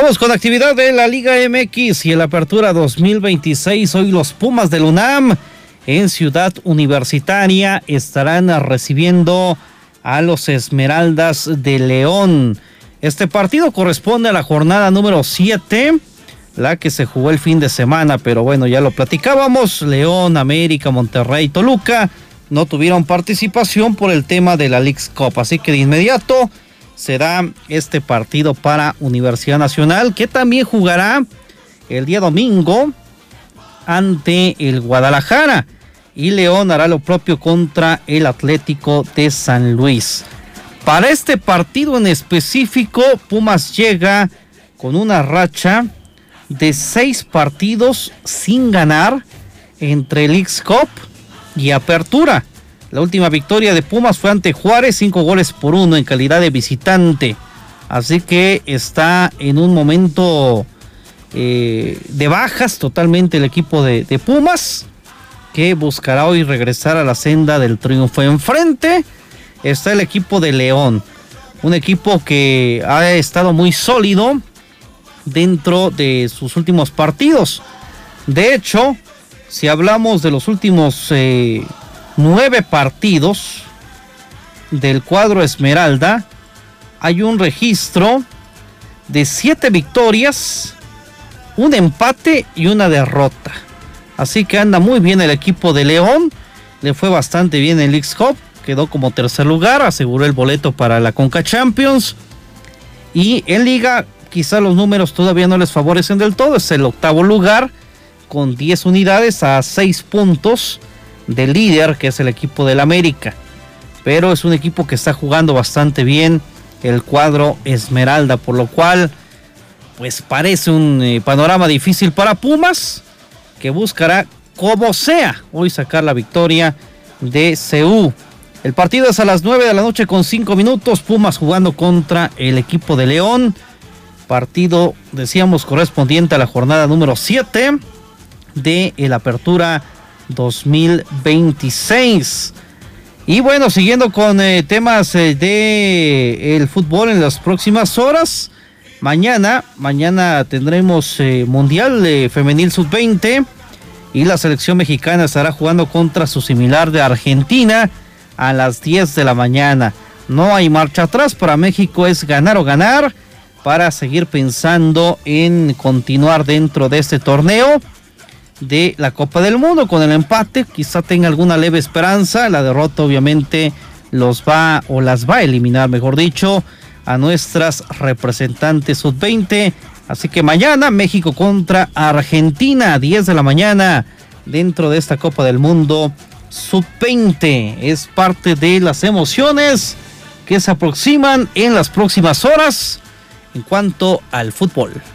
Vamos con actividad de la Liga MX y el Apertura 2026. Hoy los Pumas del UNAM en Ciudad Universitaria estarán recibiendo a los Esmeraldas de León. Este partido corresponde a la jornada número 7, la que se jugó el fin de semana, pero bueno, ya lo platicábamos. León, América, Monterrey, Toluca no tuvieron participación por el tema de la Leagues Cup, así que de inmediato será este partido para Universidad Nacional, que también jugará el día domingo ante el Guadalajara, y León hará lo propio contra el Atlético de San Luis. Para este partido en específico, Pumas llega con una racha de 6 partidos sin ganar entre Leagues Cup y Apertura. La última victoria de Pumas fue ante Juárez, 5-1 en calidad de visitante. Así que está en un momento de bajas totalmente el equipo de Pumas, que buscará hoy regresar a la senda del triunfo. Enfrente está el equipo de León, un equipo que ha estado muy sólido dentro de sus últimos partidos. De hecho, si hablamos de los últimos 9 partidos del cuadro Esmeralda, hay un registro de 7 victorias, un empate y una derrota. Así que anda muy bien el equipo de León. Le fue bastante bien en Leagues Cup, quedó como tercer lugar, aseguró el boleto para la Conca Champions. Y en Liga, quizá los números todavía no les favorecen del todo, es el octavo lugar con 10 unidades a 6 puntos del líder, que es el equipo del América. Pero es un equipo que está jugando bastante bien el cuadro Esmeralda, por lo cual pues parece un panorama difícil para Pumas, que buscará como sea hoy sacar la victoria de CU. El partido es a las 9 de la noche con 5 minutos. Pumas jugando contra el equipo de León. Partido, decíamos, correspondiente a la jornada número 7 de el Apertura 2026. Y bueno, siguiendo con temas de el fútbol en las próximas horas. Mañana tendremos Mundial Femenil Sub-20 y la selección mexicana estará jugando contra su similar de Argentina a las 10 de la mañana. No hay marcha atrás, para México es ganar o ganar para seguir pensando en continuar dentro de este torneo de la Copa del Mundo. Con el empate quizá tenga alguna leve esperanza. La derrota obviamente las va a eliminar, mejor dicho, a nuestras representantes sub-20. Así que mañana México contra Argentina, 10 de la mañana, dentro de esta Copa del Mundo sub-20. Es parte de las emociones que se aproximan en las próximas horas en cuanto al fútbol.